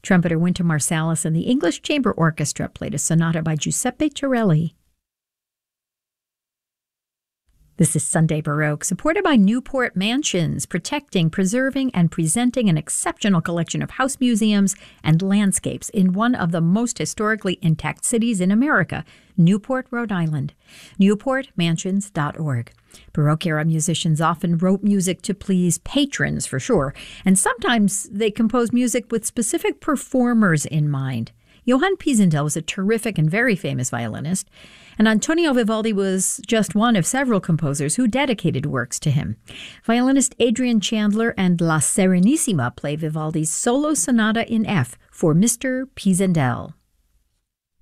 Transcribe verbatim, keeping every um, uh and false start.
Trumpeter Wynton Marsalis and the English Chamber Orchestra played a sonata by Giuseppe Torelli. This is Sunday Baroque, supported by Newport Mansions, protecting, preserving, and presenting an exceptional collection of house museums and landscapes in one of the most historically intact cities in America, Newport, Rhode Island. newport mansions dot org. Baroque-era musicians often wrote music to please patrons, for sure, and sometimes they composed music with specific performers in mind. Johann Pisendel was a terrific and very famous violinist, and Antonio Vivaldi was just one of several composers who dedicated works to him. Violinist Adrian Chandler and La Serenissima play Vivaldi's solo sonata in F for Mister Pisendel.